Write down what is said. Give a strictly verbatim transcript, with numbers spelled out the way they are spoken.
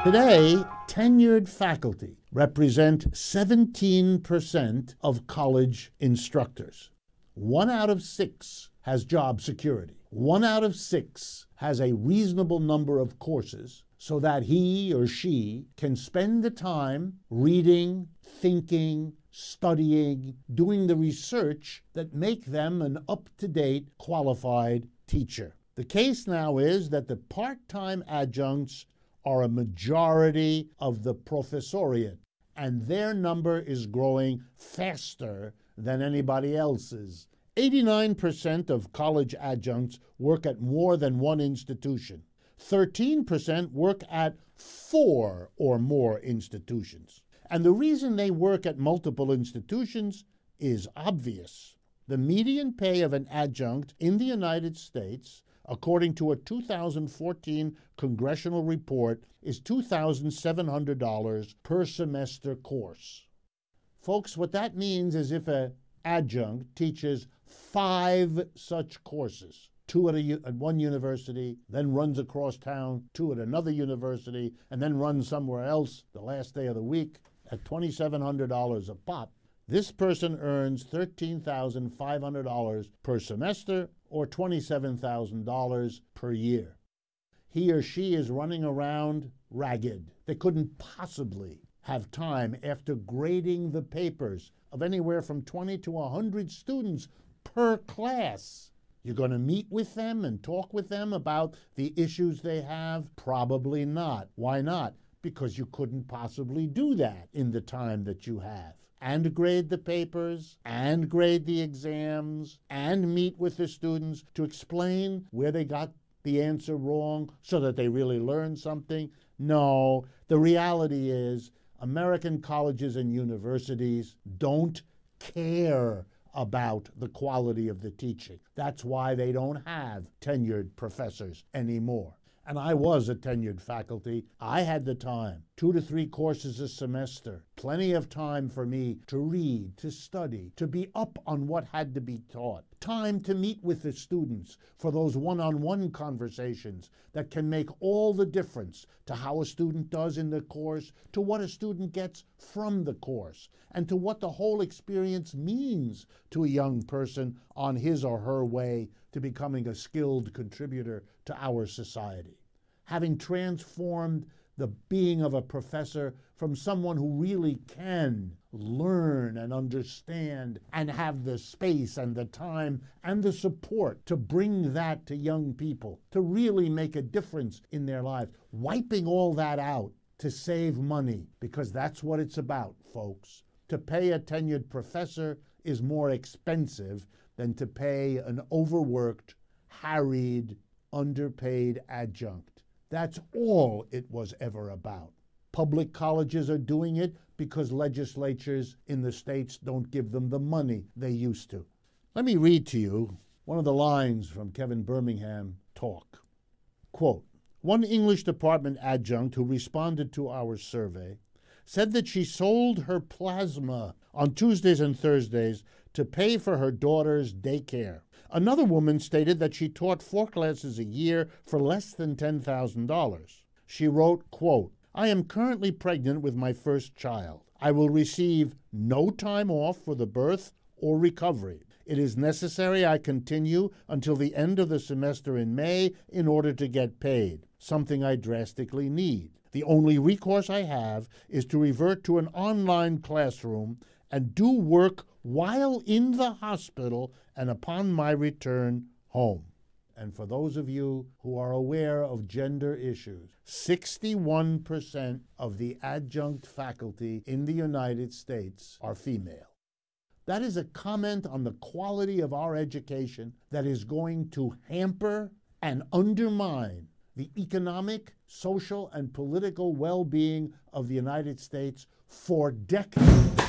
Today, tenured faculty represent seventeen percent of college instructors. One out of six has job security. One out of six has a reasonable number of courses so that he or she can spend the time reading, thinking, studying, doing the research that make them an up-to-date, qualified teacher. The case now is that the part-time adjuncts are a majority of the professoriate, and their number is growing faster than anybody else's. eighty-nine percent of college adjuncts work at more than one institution. thirteen percent work at four or more institutions. And the reason they work at multiple institutions is obvious. The median pay of an adjunct in the United States, according to a two thousand fourteen congressional report, is two thousand seven hundred dollars per semester course. Folks, what that means is if an adjunct teaches five such courses, two at, a, at one university, then runs across town, two at another university, and then runs somewhere else the last day of the week at two thousand seven hundred dollars a pop, this person earns thirteen thousand five hundred dollars per semester or twenty-seven thousand dollars per year. He or she is running around ragged. They couldn't possibly have time after grading the papers of anywhere from twenty to one hundred students per class. You're going to meet with them and talk with them about the issues they have? Probably not. Why not? Because you couldn't possibly do that in the time that you have. And grade the papers, and grade the exams, and meet with the students to explain where they got the answer wrong so that they really learn something. No, the reality is American colleges and universities don't care about the quality of the teaching. That's why they don't have tenured professors anymore. And I was a tenured faculty. I had the time, two to three courses a semester, plenty of time for me to read, to study, to be up on what had to be taught, time to meet with the students for those one-on-one conversations that can make all the difference to how a student does in the course, to what a student gets from the course, and to what the whole experience means to a young person on his or her way to becoming a skilled contributor to our society. Having transformed the being of a professor from someone who really can learn and understand and have the space and the time and the support to bring that to young people, to really make a difference in their lives, wiping all that out to save money, because that's what it's about, folks. To pay a tenured professor is more expensive than to pay an overworked, harried, underpaid adjunct. That's all it was ever about. Public colleges are doing it because legislatures in the states don't give them the money they used to. Let me read to you one of the lines from Kevin Birmingham talk. Quote, one English department adjunct who responded to our survey said that she sold her plasma on Tuesdays and Thursdays to pay for her daughter's daycare. Another woman stated that she taught four classes a year for less than ten thousand dollars. She wrote, quote, I am currently pregnant with my first child. I will receive no time off for the birth or recovery. It is necessary I continue until the end of the semester in May in order to get paid, something I drastically need. The only recourse I have is to revert to an online classroom and do work while in the hospital and upon my return home. And for those of you who are aware of gender issues, sixty-one percent of the adjunct faculty in the United States are female. That is a comment on the quality of our education that is going to hamper and undermine the economic, social, and political well-being of the United States for decades.